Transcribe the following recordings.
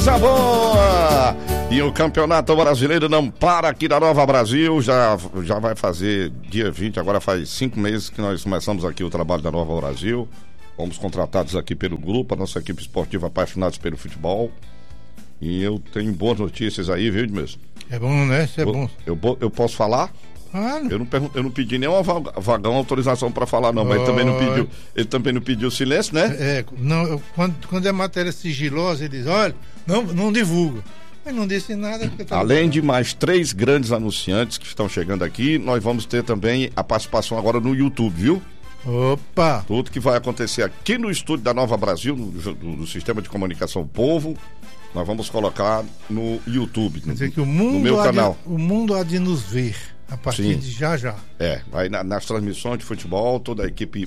coisa boa! E o Campeonato Brasileiro não para aqui da Nova Brasil, já vai fazer dia 20, agora faz 5 meses que nós começamos aqui o trabalho da Nova Brasil. Fomos contratados aqui pelo grupo, a nossa equipe esportiva Apaixonados pelo Futebol. E eu tenho boas notícias aí, viu, Edmilson? É bom, né? Isso é bom. Eu posso falar? Ah, Eu não pedi nenhuma vagão autorização para falar, não, mas ele também não pediu silêncio, né? Quando é matéria sigilosa, ele diz, olha, não divulga. Mas não disse nada. Além de mais 3 grandes anunciantes que estão chegando aqui, nós vamos ter também a participação agora no YouTube, viu? Opa! Tudo que vai acontecer aqui no estúdio da Nova Brasil, do Sistema de Comunicação Povo, nós vamos colocar no YouTube, Quer dizer que o mundo no meu canal. O mundo há de nos ver a partir de já. Vai nas transmissões de futebol, toda a equipe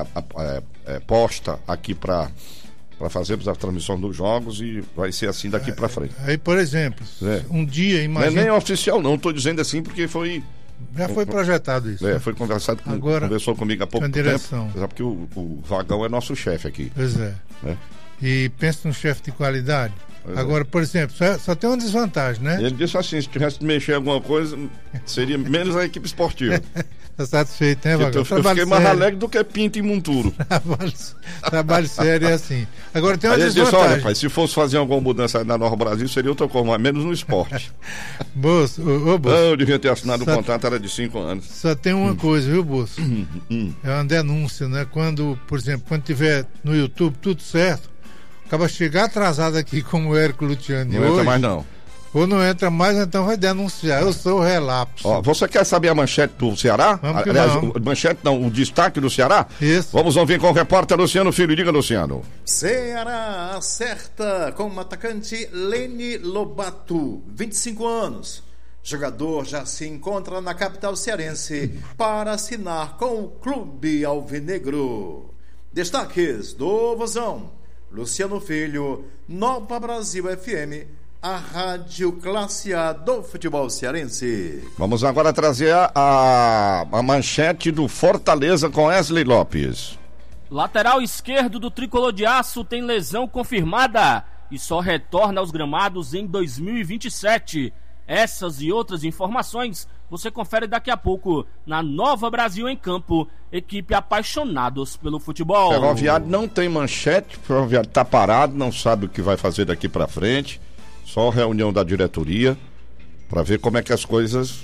posta aqui para fazermos a transmissão dos jogos e vai ser assim daqui para frente. Aí, por exemplo, um dia, imagina... Não é nem oficial não, estou dizendo assim porque foi... Já foi projetado isso. Foi conversado, conversou comigo há pouco tempo. Sabe que o Vagão é nosso chefe aqui. Pois é. E pensa num chefe de qualidade. Agora, por exemplo, só tem uma desvantagem, né? Ele disse assim, se tivesse de mexer em alguma coisa, seria menos a equipe esportiva. Tá satisfeito, né, Vagão? Eu fiquei mais alegre do que Pinto e Monturo. Trabalho sério é assim. Agora tem uma desvantagem. Ele disse, olha, pai, se fosse fazer alguma mudança na Nova Brasil, seria outra coisa, mas menos no esporte. Bolso, eu devia ter assinado o contrato, era de 5 anos. Só tem uma coisa, viu, Bolso? É uma denúncia, né? Quando, por exemplo, quando tiver no YouTube tudo certo, acaba chegar atrasado aqui como o Érico Luciani não hoje. Entra mais não. Ou não entra mais, então vai denunciar. Eu sou o relapso. Você quer saber a manchete do Ceará? Aliás, manchete não, o destaque do Ceará? Isso. Vamos ouvir com o repórter Luciano Filho. Diga, Luciano. Ceará acerta com o atacante Leni Lobato, 25 anos. Jogador já se encontra na capital cearense para assinar com o clube alvinegro. Destaques do Vozão. Luciano Filho, Nova Brasil FM, a rádio classe A do futebol cearense. Vamos agora trazer a manchete do Fortaleza com Wesley Lopes. Lateral esquerdo do Tricolor de Aço tem lesão confirmada e só retorna aos gramados em 2027. Essas e outras informações você confere daqui a pouco na Nova Brasil em Campo, equipe apaixonados pelo futebol. Ferroviário não tem manchete, Ferroviário está parado, não sabe o que vai fazer daqui para frente. Só reunião da diretoria para ver como é que as coisas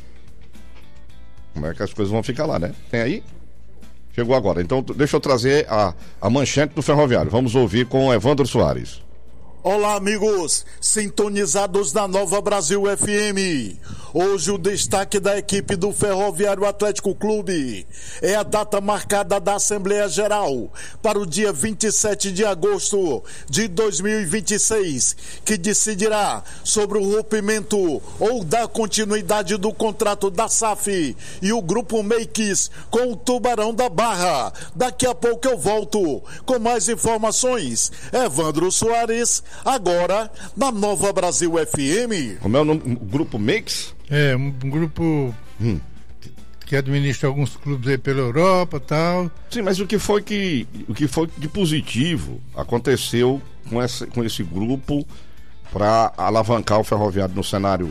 vão ficar lá, né? Tem aí? Chegou agora. Então deixa eu trazer a manchete do Ferroviário. Vamos ouvir com o Evandro Soares. Olá, amigos, sintonizados na Nova Brasil FM. Hoje o destaque da equipe do Ferroviário Atlético Clube é a data marcada da Assembleia Geral para o dia 27 de agosto de 2026, que decidirá sobre o rompimento ou da continuidade do contrato da SAF e o Grupo Makes com o Tubarão da Barra. Daqui a pouco eu volto com mais informações. Evandro Soares, agora na Nova Brasil FM. Como é o nome? Grupo Makes? É, um grupo que administra alguns clubes aí pela Europa e tal. Sim, mas o que foi de positivo aconteceu com esse grupo para alavancar o Ferroviário no cenário?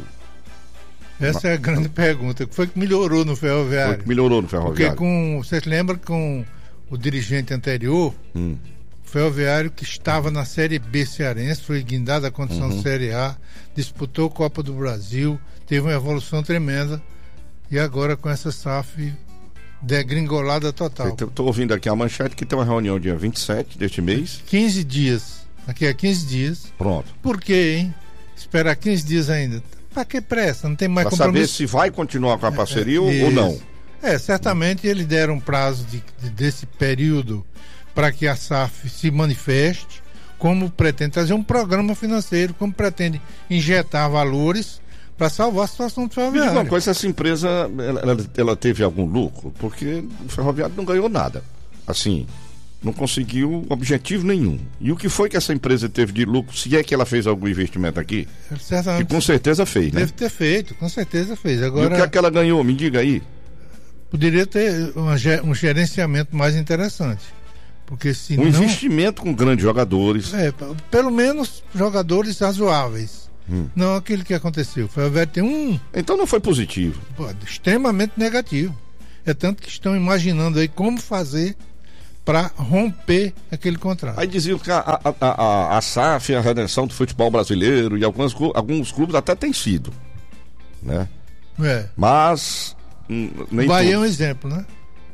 Essa é a grande pergunta. O que foi que melhorou no Ferroviário? Porque vocês lembram com o dirigente anterior, o Ferroviário, que estava na Série B cearense, foi guindado à condição de Série A, disputou a Copa do Brasil, teve uma evolução tremenda, e agora com essa SAF degringolada total. Estou ouvindo aqui a manchete que tem uma reunião dia 27 deste mês. 15 dias. Aqui é 15 dias. Pronto. Por quê, hein? Esperar 15 dias ainda. Para que pressa? Não tem mais compromisso. Para saber se vai continuar com a parceria ou não. Certamente eles deram um prazo desse período para que a SAF se manifeste, como pretende trazer um programa financeiro, como pretende injetar valores para salvar a situação do Ferroviário. Me diga uma coisa, essa empresa ela teve algum lucro? Porque o Ferroviário não ganhou nada. Assim, não conseguiu objetivo nenhum. E o que foi que essa empresa teve de lucro, se é que ela fez algum investimento aqui? Certamente. Que com certeza fez, né? Deve ter feito, com certeza fez. Agora, e o que é que ela ganhou? Me diga aí. Poderia ter um gerenciamento mais interessante. Porque se um investimento com grandes jogadores. Pelo menos jogadores razoáveis. Não aquele que aconteceu. O Ferroviário tem Então não foi positivo. Extremamente negativo. É tanto que estão imaginando aí como fazer para romper aquele contrato. Aí diziam que a SAF, a redenção do futebol brasileiro, e alguns clubes até têm sido, né? Mas nem Bahia é um exemplo, né?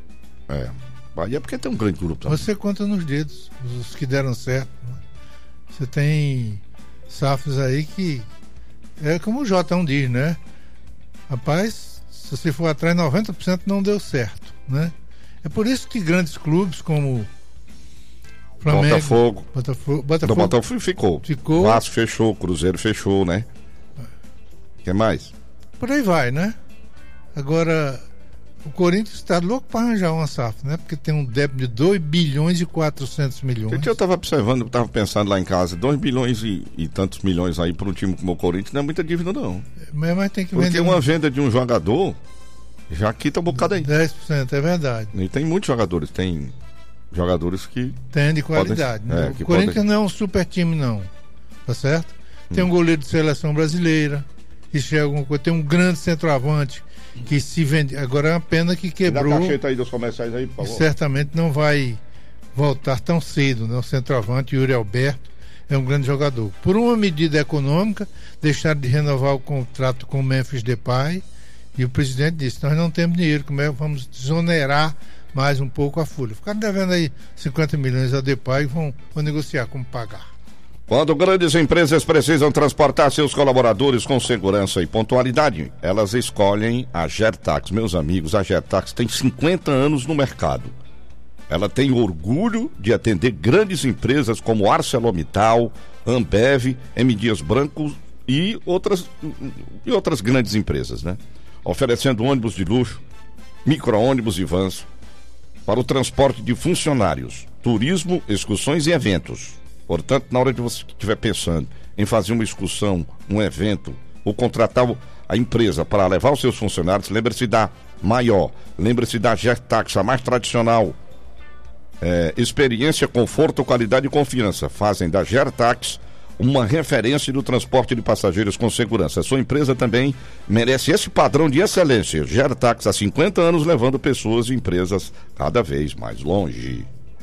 Bahia porque tem um grande grupo também. Você conta nos dedos os que deram certo, né? Você tem SAFs aí que é como o J1 diz, né? Rapaz, se você for atrás, 90% não deu certo, né? É por isso que grandes clubes como Flamengo, Botafogo ficou. Vasco fechou, Cruzeiro fechou, né? O que mais? Por aí vai, né? Agora, o Corinthians está louco para arranjar uma SAF, né? Porque tem um débito de 2 bilhões e 400 milhões. Eu estava observando, estava pensando lá em casa, 2 bilhões e tantos milhões aí para um time como o Corinthians não é muita dívida, não. Mas tem que Porque vender uma venda de um jogador já quita um bocado aí. 10%, é verdade. E tem muitos jogadores, tem jogadores que... Tem de qualidade, né? O Corinthians não é um super time, não. Tá certo? Tem um goleiro de seleção brasileira, isso é alguma coisa. Tem um grande centroavante que se vende. Agora é uma pena que quebrou. Dá a cacheta aí dos comerciais aí, por favor. Certamente não vai voltar tão cedo, né? O centroavante, Yuri Alberto, é um grande jogador. Por uma medida econômica, deixaram de renovar o contrato com o Memphis Depay. E o presidente disse, nós não temos dinheiro, como é, vamos desonerar mais um pouco a folha. Ficaram devendo aí 50 milhões a Depay e vão negociar como pagar. Quando grandes empresas precisam transportar seus colaboradores com segurança e pontualidade, elas escolhem a Gertax. Meus amigos, a Gertax tem 50 anos no mercado. Ela tem orgulho de atender grandes empresas como ArcelorMittal, Ambev, M. Dias Branco e outras grandes empresas, né? Oferecendo ônibus de luxo, micro-ônibus e vans para o transporte de funcionários, turismo, excursões e eventos. Portanto, na hora de você estiver pensando em fazer uma excursão, um evento, ou contratar a empresa para levar os seus funcionários, lembre-se da Maior, lembre-se da Gertax, a mais tradicional. Experiência, conforto, qualidade e confiança fazem da Gertax uma referência do transporte de passageiros com segurança. A sua empresa também merece esse padrão de excelência. Gertax há 50 anos levando pessoas e empresas cada vez mais longe.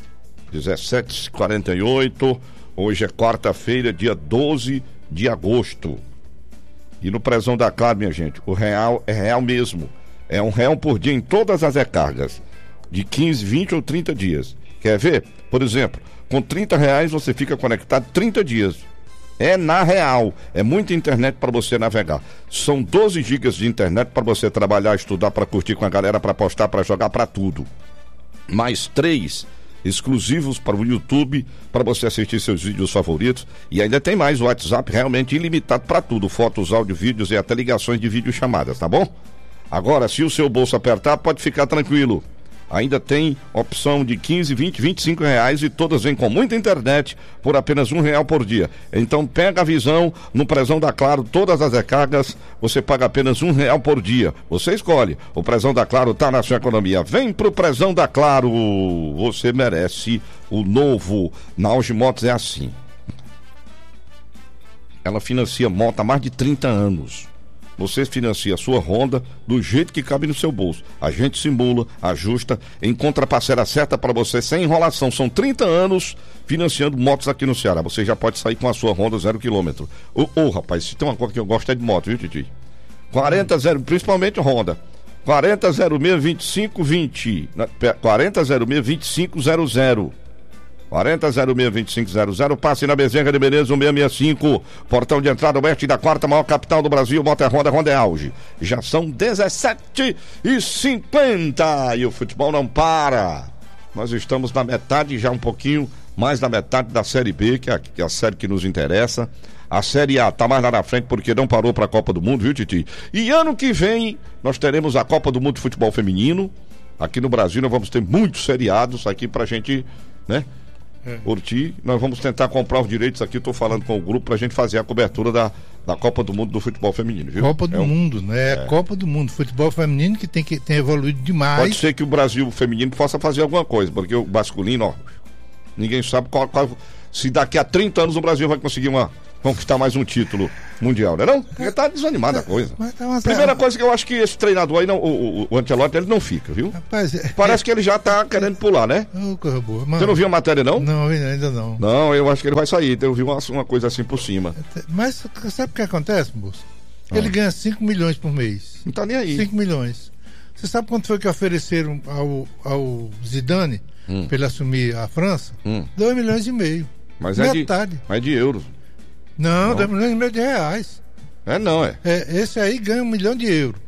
17h48, hoje é quarta-feira, dia 12 de agosto. E no Prezão da Claro, minha gente, o real é real mesmo. É R$1 por dia em todas as recargas, de 15, 20 ou 30 dias. Quer ver? Por exemplo, com R$30 você fica conectado 30 dias. É na real, é muita internet para você navegar. São 12 gigas de internet para você trabalhar, estudar, para curtir com a galera, para postar, para jogar, para tudo. Mais 3 exclusivos para o YouTube, para você assistir seus vídeos favoritos. E ainda tem mais, o WhatsApp realmente ilimitado para tudo, fotos, áudio, vídeos e até ligações de videochamadas, tá bom? Agora, se o seu bolso apertar, pode ficar tranquilo. Ainda tem opção de 15, 20, 25 reais e todas vêm com muita internet por apenas R$1 por dia. Então pega a visão no Prezão da Claro, todas as recargas você paga apenas R$1 por dia. Você escolhe, o Prezão da Claro tá na sua economia. Vem pro Prezão da Claro, você merece o novo. Na Auge Motos é assim. Ela financia moto há mais de 30 anos. Você financia a sua Honda do jeito que cabe no seu bolso. A gente simula, ajusta, encontra a parceira certa para você sem enrolação. São 30 anos financiando motos aqui no Ceará. Você já pode sair com a sua Honda 0 km. Rapaz, se tem uma coisa que eu gosto é de moto, viu, Titi? 40-0, principalmente Honda. 40-06-2520. 40-06-2500. 40-06-2500, passe na Bezerra de Menezes, 1665, portão de entrada oeste da quarta maior capital do Brasil, Moto é Honda, Honda é auge. Já são 17h50 e o futebol não para. Nós estamos na metade, já um pouquinho mais da metade da Série B, que é a série que nos interessa. A Série A tá mais lá na frente porque não parou para a Copa do Mundo, viu, Titi? E ano que vem nós teremos a Copa do Mundo de Futebol Feminino. Aqui no Brasil nós vamos ter muitos seriados aqui pra gente, né? Curtir, nós vamos tentar comprar os direitos aqui, estou falando com o grupo pra gente fazer a cobertura da Copa do Mundo do futebol feminino, viu? Copa do Mundo, né? É Copa do Mundo, futebol feminino que tem evoluído demais. Pode ser que o Brasil feminino possa fazer alguma coisa, porque o masculino, Ninguém sabe se daqui a 30 anos o Brasil vai conseguir conquistar mais um título mundial, não? Porque tá desanimada a coisa. Primeira coisa que eu acho que esse treinador aí, o Ancelotti, ele não fica, viu? Rapaz, parece que ele já tá querendo pular, né? Coisa boa. Você não viu a matéria, não? Não, ainda não. Não, eu acho que ele vai sair. Eu vi uma coisa assim por cima. Mas sabe o que acontece, moço? Ele ganha 5 milhões por mês. Não tá nem aí. 5 milhões. Você sabe quanto foi que ofereceram ao Zidane para ele assumir a França? 2 milhões e meio. Mas metade. É de euros. Não, 2 milhões e meio de reais. Esse aí ganha 1 milhão de euros.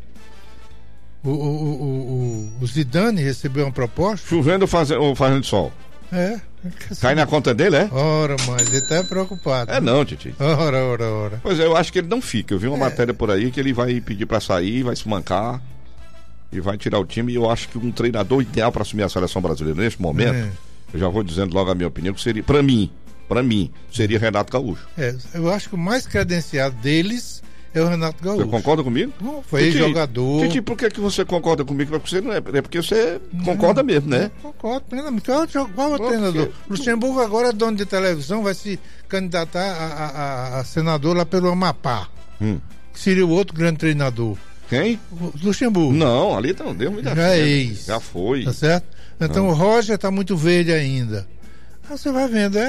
O Zidane recebeu uma proposta. Chovendo ou fazendo sol? Cai na conta dele, é? Ora, mas ele tá preocupado. Não, Titi. Ora. Pois é, eu acho que ele não fica. Eu vi uma matéria por aí que ele vai pedir pra sair, vai se mancar e vai tirar o time. E eu acho que um treinador ideal pra assumir a seleção brasileira neste momento, eu já vou dizendo logo a minha opinião, que seria, pra mim, seria Renato Gaúcho. Eu acho que o mais credenciado deles é o Renato Gaúcho. Você concorda comigo? Foi jogador. Titi, por que você concorda comigo? Porque você não é porque você concorda mesmo, né? Concordo plenamente. Qual é o treinador? Luxemburgo agora é dono de televisão, vai se candidatar a senador lá pelo Amapá. Que seria o outro grande treinador. Quem? O Luxemburgo. Não, ali não deu muita já é ex. Já foi. Tá certo? Então o Roger está muito verde ainda. Você vai vendo,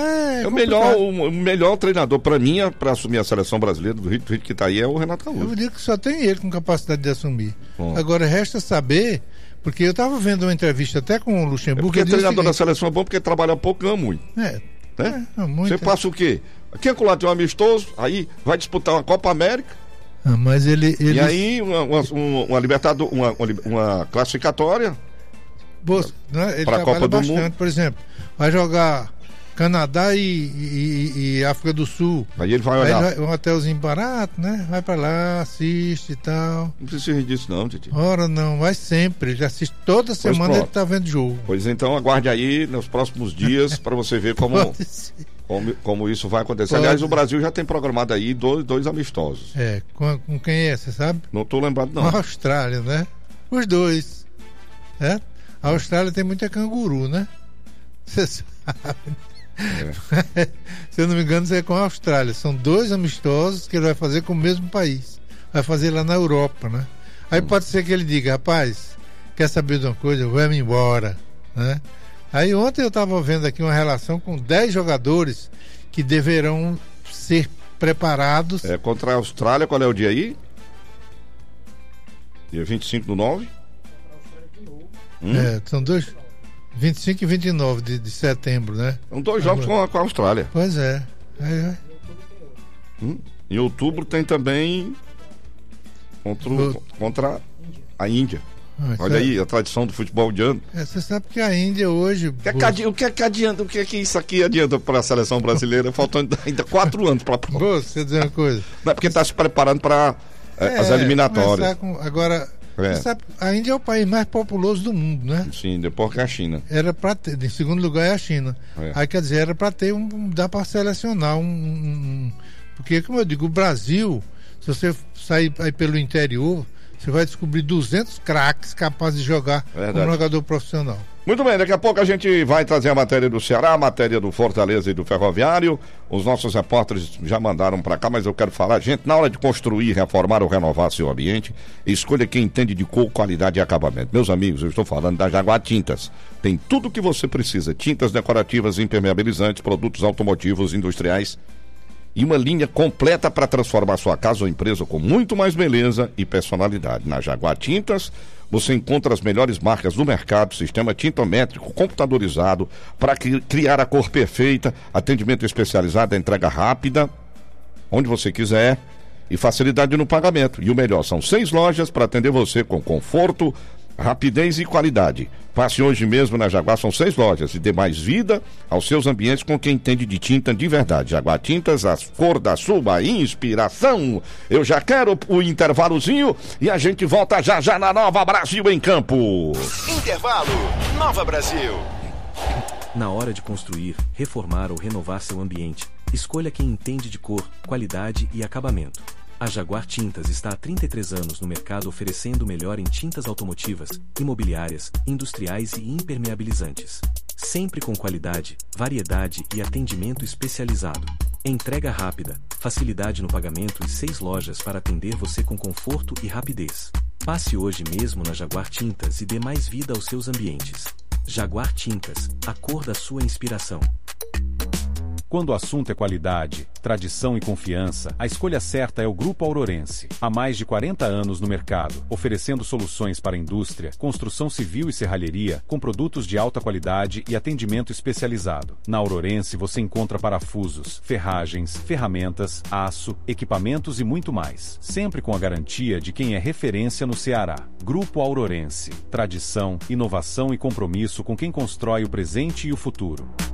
o melhor treinador para mim, para assumir a seleção brasileira do jeito que tá aí, é o Renato Gaúcho. Eu digo que só tem ele com capacidade de assumir. Agora resta saber, porque eu estava vendo uma entrevista até com o Luxemburgo. Porque treinador da seleção é bom porque trabalha pouco, ganha muito. Muito. Você passa o quê? Aqui é tem um amistoso, aí vai disputar uma Copa América. Mas ele... E aí uma Libertadores, uma classificatória. Ele trabalha bastante, por exemplo, vai jogar Canadá e África do Sul. Aí ele vai olhar. Um hotelzinho barato, né? Vai pra lá, assiste e tal. Não precisa disso não, Titi. Ora não, vai sempre. Ele assiste toda semana, ele tá vendo jogo. Pois então aguarde aí nos próximos dias para você ver como isso vai acontecer. Aliás, o Brasil já tem programado aí dois amistosos. Com quem é, você sabe? Não tô lembrado não. Com a Austrália, né? Os dois. A Austrália tem muita canguru, né? Você sabe. Se eu não me engano, isso é com a Austrália. São 2 amistosos que ele vai fazer com o mesmo país. Vai fazer lá na Europa, né? Aí pode ser que ele diga, rapaz, quer saber de uma coisa? Vamos embora, né? Aí ontem eu estava vendo aqui uma relação com 10 jogadores que deverão ser preparados. Contra a Austrália, qual é o dia aí? Dia 25/9? São 25 e 29 de setembro, né? São 2 jogos com a Austrália. Pois é. Em outubro tem também contra a Índia. Olha aí a tradição do futebol indiano. Você sabe que a Índia hoje... O que é que adianta? O que é que isso aqui adianta para a seleção brasileira? Faltando ainda 4 anos para... Você dizer uma coisa. Não é porque está se preparando para as eliminatórias. Agora... Você sabe, a Índia é o país mais populoso do mundo, né? Sim, depois que a China. Era para ter, em segundo lugar é a China. Aí quer dizer, era para ter dá para selecionar porque, como eu digo, o Brasil, se você sair aí pelo interior, você vai descobrir 200 craques capazes de jogar como jogador profissional. Muito bem, daqui a pouco a gente vai trazer a matéria do Ceará, a matéria do Fortaleza e do Ferroviário. Os nossos repórteres já mandaram para cá, mas eu quero falar, gente, na hora de construir, reformar ou renovar seu ambiente, escolha quem entende de cor, qualidade e acabamento. Meus amigos, eu estou falando da Jaguar Tintas. Tem tudo o que você precisa: tintas decorativas, impermeabilizantes, produtos automotivos, industriais e uma linha completa para transformar sua casa ou empresa com muito mais beleza e personalidade. Na Jaguar Tintas, você encontra as melhores marcas do mercado, sistema tintométrico computadorizado para criar a cor perfeita, atendimento especializado, entrega rápida, onde você quiser, e facilidade no pagamento. E o melhor, são 6 lojas para atender você com conforto, rapidez e qualidade. Passe hoje mesmo na Jaguar, são 6 lojas, e dê mais vida aos seus ambientes com quem entende de tinta de verdade. Jaguar Tintas, a cor da sua inspiração. Eu já quero o intervalozinho e a gente volta já já na Nova Brasil em Campo. Intervalo, Nova Brasil. Na hora de construir, reformar ou renovar seu ambiente, escolha quem entende de cor, qualidade e acabamento. A Jaguar Tintas está há 33 anos no mercado oferecendo o melhor em tintas automotivas, imobiliárias, industriais e impermeabilizantes. sempre com qualidade, variedade e atendimento especializado. Entrega rápida, facilidade no pagamento e 6 lojas para atender você com conforto e rapidez. Passe hoje mesmo na Jaguar Tintas e dê mais vida aos seus ambientes. Jaguar Tintas, a cor da sua inspiração. Quando o assunto é qualidade, tradição e confiança, a escolha certa é o Grupo Aurorense. Há mais de 40 anos no mercado, oferecendo soluções para a indústria, construção civil e serralheria, com produtos de alta qualidade e atendimento especializado. Na Aurorense você encontra parafusos, ferragens, ferramentas, aço, equipamentos e muito mais. Sempre com a garantia de quem é referência no Ceará. Grupo Aurorense. Tradição, inovação e compromisso com quem constrói o presente e o futuro.